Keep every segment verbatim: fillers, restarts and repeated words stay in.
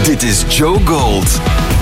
Dit is Joe Gold.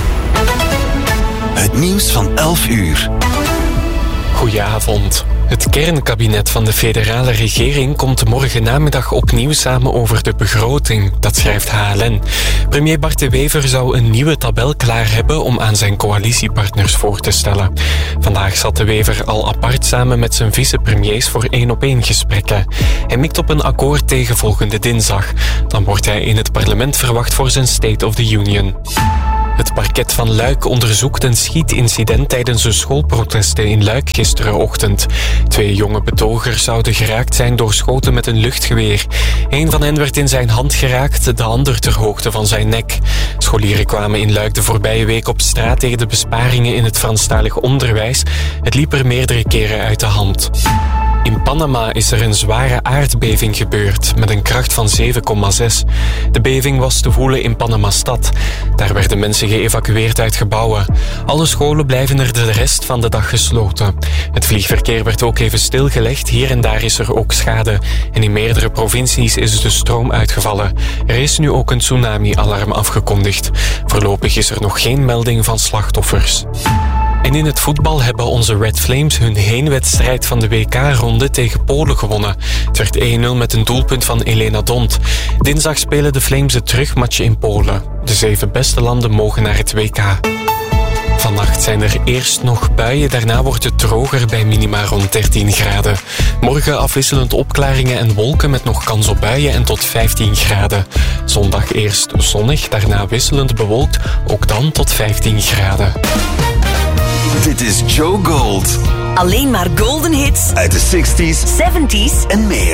Het nieuws van elf uur. Goedenavond. Het kernkabinet van de federale regering komt morgen namiddag opnieuw samen over de begroting. Dat schrijft H L N. Premier Bart De Wever zou een nieuwe tabel klaar hebben om aan zijn coalitiepartners voor te stellen. Vandaag zat De Wever al apart samen met zijn vicepremiers voor één-op-één gesprekken. Hij mikt op een akkoord tegen volgende dinsdag. Dan wordt hij in het parlement verwacht voor zijn State of the Union. Het parket van Luik onderzoekt een schietincident tijdens de schoolprotesten in Luik gisterenochtend. Twee jonge betogers zouden geraakt zijn door schoten met een luchtgeweer. Een van hen werd in zijn hand geraakt, de ander ter hoogte van zijn nek. Scholieren kwamen in Luik de voorbije week op straat tegen de besparingen in het Franstalig onderwijs. Het liep er meerdere keren uit de hand. In Panama is er een zware aardbeving gebeurd, met een kracht van zeven komma zes. De beving was te voelen in Panama-stad. Daar werden mensen geëvacueerd uit gebouwen. Alle scholen blijven er de rest van de dag gesloten. Het vliegverkeer werd ook even stilgelegd. Hier en daar is er ook schade. En in meerdere provincies is de stroom uitgevallen. Er is nu ook een tsunami-alarm afgekondigd. Voorlopig is er nog geen melding van slachtoffers. En in het voetbal hebben onze Red Flames hun heenwedstrijd van de W K-ronde tegen Polen gewonnen. Het werd één nul met een doelpunt van Elena Dont. Dinsdag spelen de Flames het terugmatch in Polen. De zeven beste landen mogen naar het W K. Vannacht zijn er eerst nog buien, daarna wordt het droger bij minima rond dertien graden. Morgen afwisselend opklaringen en wolken met nog kans op buien en tot vijftien graden. Zondag eerst zonnig, daarna wisselend bewolkt, ook dan tot vijftien graden. Dit is Joe Gold. Alleen maar golden hits uit de zestig's, zeventig's en meer.